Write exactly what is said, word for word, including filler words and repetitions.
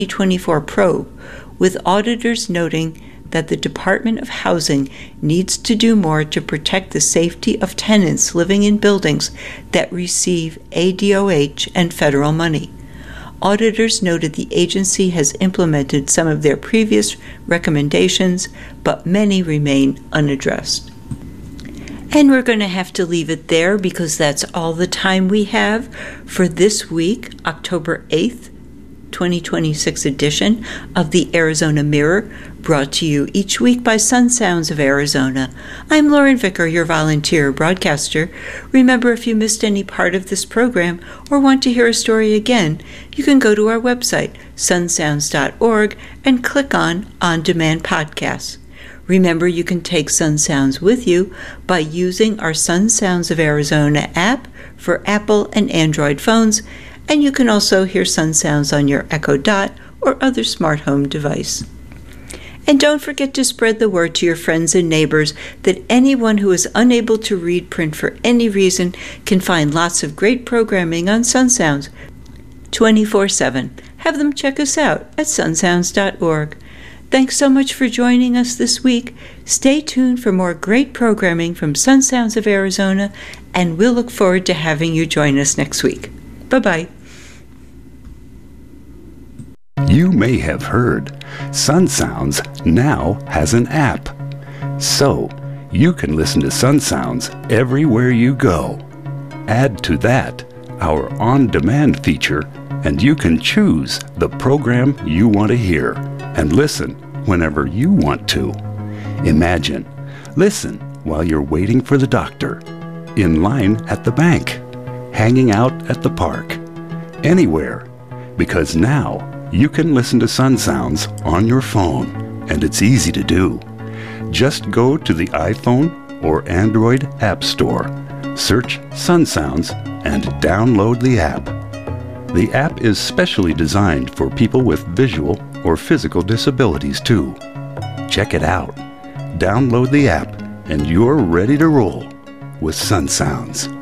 twenty-four probe, with auditors noting that the Department of Housing needs to do more to protect the safety of tenants living in buildings that receive A D O H and federal money. Auditors noted the agency has implemented some of their previous recommendations, but many remain unaddressed. And we're going to have to leave it there because that's all the time we have for this week, October eighth, twenty twenty-six edition of the Arizona Mirror, brought to you each week by Sun Sounds of Arizona. I'm Lauren Vicker, your volunteer broadcaster. Remember, if you missed any part of this program or want to hear a story again, you can go to our website, sun sounds dot org, and click on On Demand Podcasts. Remember, you can take Sun Sounds with you by using our Sun Sounds of Arizona app for Apple and Android phones, and you can also hear Sun Sounds on your Echo Dot or other smart home device. And don't forget to spread the word to your friends and neighbors that anyone who is unable to read print for any reason can find lots of great programming on Sun Sounds twenty-four seven. Have them check us out at sun sounds dot org. Thanks so much for joining us this week. Stay tuned for more great programming from Sun Sounds of Arizona, and we'll look forward to having you join us next week. Bye-bye. You may have heard Sun Sounds now has an app. So, you can listen to Sun Sounds everywhere you go. Add to that our on-demand feature, and you can choose the program you want to hear and listen whenever you want to. Imagine, listen while you're waiting for the doctor, in line at the bank, hanging out at the park, anywhere, because now you can listen to Sun Sounds on your phone, and it's easy to do. Just go to the iPhone or Android App Store, search Sun Sounds, and download the app. The app is specially designed for people with visual or physical disabilities too. Check it out. Download the app, and you're ready to roll with Sun Sounds.